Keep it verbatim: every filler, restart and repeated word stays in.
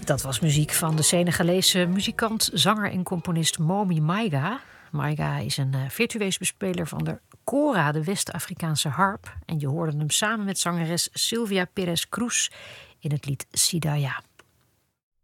Dat was muziek van de Senegalese muzikant, zanger en componist Momy Maiga. Maiga is een uh, virtueus bespeler van de kora, de West-Afrikaanse harp. En je hoorde hem samen met zangeres Sylvia Perez Cruz in het lied Sidaya.